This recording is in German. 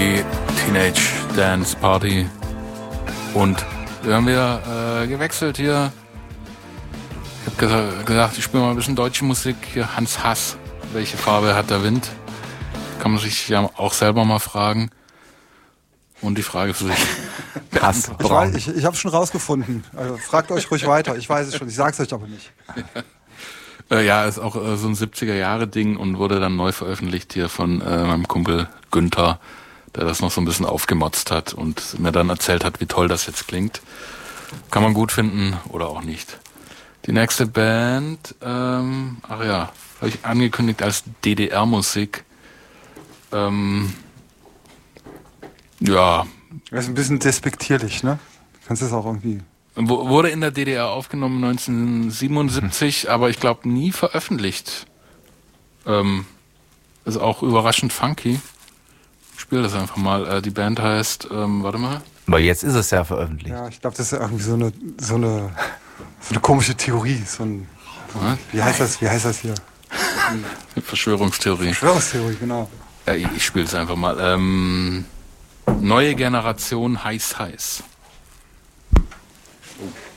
die Teenage Dance Party. Und wir haben wieder gewechselt hier. Ich habe gesagt, ich spiele mal ein bisschen deutsche Musik. Hier Hans Hass. Welche Farbe hat der Wind? Kann man sich ja auch selber mal fragen. Und die Frage für sich. Hass. Ich habe schon rausgefunden. Also fragt euch ruhig weiter. Ich weiß es schon. Ich sag's euch aber nicht. Ja, ist auch so ein 70er-Jahre-Ding und wurde dann neu veröffentlicht hier von meinem Kumpel Günther, der das noch so ein bisschen aufgemotzt hat und mir dann erzählt hat, wie toll das jetzt klingt. Kann man gut finden oder auch nicht. Die nächste Band, habe ich angekündigt als DDR-Musik. Ja. Das ist ein bisschen despektierlich, ne? Kannst du das auch irgendwie... Wurde in der DDR aufgenommen 1977, aber ich glaube nie veröffentlicht. Ist auch überraschend funky. Ich spiele das einfach mal. Die Band heißt, warte mal. Aber jetzt ist es ja veröffentlicht. Ja, ich glaube, das ist ja irgendwie so eine komische Theorie. Wie heißt das hier? Verschwörungstheorie. Verschwörungstheorie, genau. Ich spiele es einfach mal. Neue Generation heiß. Oh.